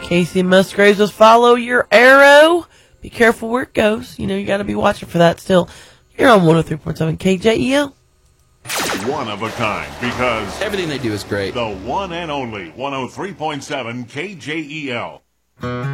Casey Musgraves was Follow Your Arrow. Be careful where it goes. You know, you got to be watching for that still. You're on 103.7 KJEL. One of a kind, because everything they do is great. The one and only 103.7 KJEL.